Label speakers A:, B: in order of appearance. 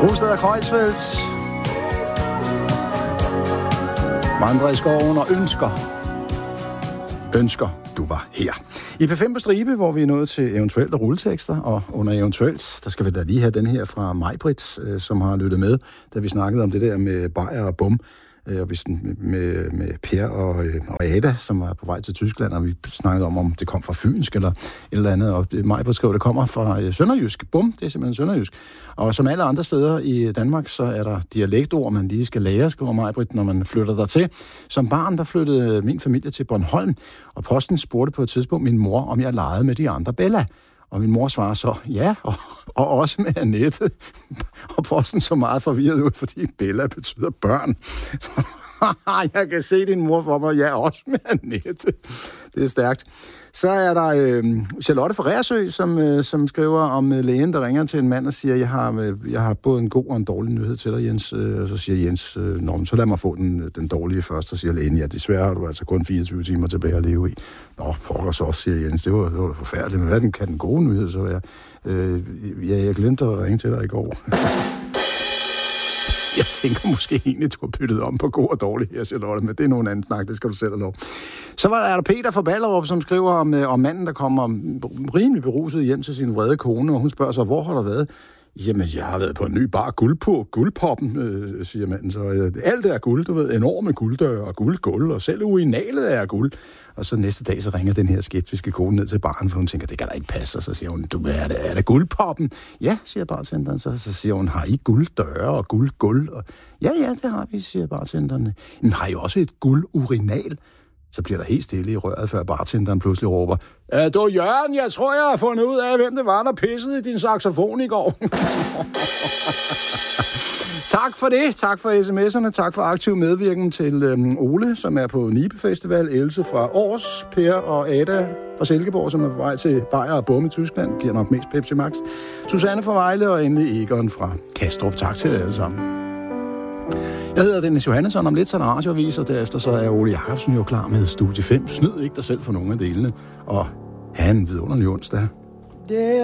A: Rosted og Kreuzfeldt. Vandre i skoven og ønsker, du var her. I P5 på stribe, hvor vi er nået til eventuelt og rulletekster, og under eventuelt, der skal vi da lige have den her fra Majbrit, som har lyttet med, da vi snakkede om det der med bajer og bum, og med Per og Ada, som var på vej til Tyskland, og vi snakkede om det kom fra Fynsk eller et eller andet, og Majbrit skrev, det kommer fra sønderjysk. Bum, det er simpelthen sønderjysk. Og som alle andre steder i Danmark, så er der dialektord, man lige skal lære, skriver Majbrit, når man flytter dertil. Som barn, der flyttede min familie til Bornholm, og posten spurgte på et tidspunkt min mor, om jeg legede med de andre Bella. Og min mor svarer så, ja, og også med Annette. Og posten så meget forvirret ud, fordi Bella betyder børn. Jeg kan se din mor for mig, ja, også med Annette. Det er stærkt. Så er der Charlotte fra Reersø, som skriver om lægen, der ringer til en mand og siger, jeg har både en god og en dårlig nyhed til dig, Jens. Og så siger Jens, så lad mig få den dårlige først. Så siger lægen, ja, desværre har du altså kun 24 timer tilbage at leve i. Nå, pokker så også, siger Jens, det var forfærdeligt, men hvad kan den gode nyhed så være? Jeg glemte at ringe til dig i går. Jeg tænker måske egentlig, du har byttet om på god og dårlig her, Charlotte, men det er nogen anden snak, det skal du selv have lov. Så er der Peter fra Ballerup, som skriver om manden, der kommer rimelig beruset hjem til sin vrede kone, og hun spørger sig, hvor har der været? Jamen, jeg har været på en ny bar, guldpoppen, siger manden. Så alt er guld, du ved, enorme gulddøre og guldgulv, og selv urinalet er guld. Og så næste dag, så ringer den her skeptiske kone ned til baren, for hun tænker, det kan da ikke passe. Og så siger hun, er det guldpoppen? Ja, siger bartenderen. Så siger hun, har I gulddøre og guldgulv? Og, ja, det har vi, siger bartenderen. Men har I også et guldurinal? Så bliver der helt stille i røret, før bartenderen pludselig råber, du Jørgen, jeg tror, jeg har fundet ud af, hvem det var, der pissede i din saxofon i går. Tak for det. Tak for sms'erne. Tak for aktiv medvirken til Ole, som er på Nibe Festival. Else fra Aars, Per og Ada fra Silkeborg, som er på vej til Bayer og Bum i Tyskland. Bliver nok mest Pepsi Max. Susanne fra Vejle og endelig Egon fra Kastrup. Tak til jer alle sammen. Jeg hedder Dennis Johannesson. Om lidt så er der radioavis, og derefter så er Ole Jacobsen jo klar med Studie 5. Snyd ikke dig selv for nogle af delene. Og have en vidunderlig onsdag.